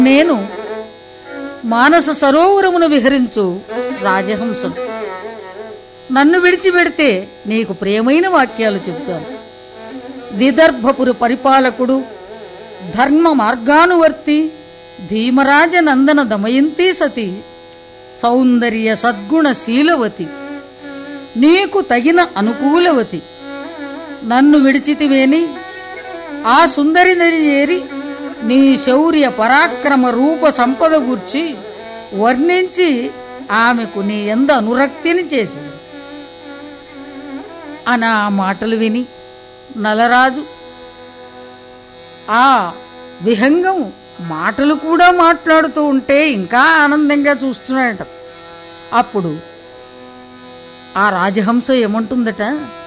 నేను మానస సరోవరమును విహరించు రాజహంసను. నన్ను విడిచిపెడితే నీకు ప్రియమైన వాక్యాలు చెబుతాను. విదర్భపురి పరిపాలకుడు, ధర్మ మార్గానువర్తి, భీమరాజ నందన దమయంతి సతి, సౌందర్య సద్గుణ శీలవతి, నీకు తగిన అనుకూలవతి. నన్ను విడిచితివేని ఆ సుందరిని చేరి నీ శౌర్య పరాక్రమ రూప సంపద గూర్చి వర్ణించి ఆమెకు నీ యందు అనురక్తిని చేసింది అని ఆ మాటలు విని నలరాజు ఆ విహంగం మాటలు కూడా మాట్లాడుతూ ఉంటే ఇంకా ఆనందంగా చూస్తున్నాడట. అప్పుడు ఆ రాజహంస ఏమంటుందట,